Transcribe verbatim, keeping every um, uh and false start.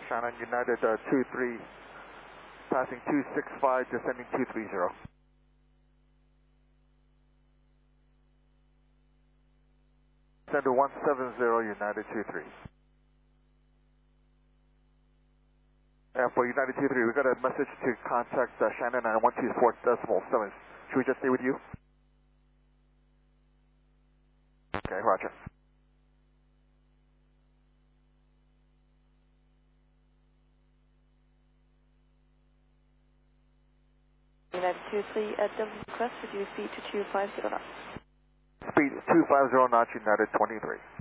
Shannon, United uh, two three, passing two six five, descending two three zero. Center one seven zero, United two three. And for United two three, we got a message to contact uh, Shannon at one two four decimal seven. Should we just stay with you? Okay, roger. United two three at W request, reduce speed to two five zero knots. Speed two five zero knots, United twenty-three.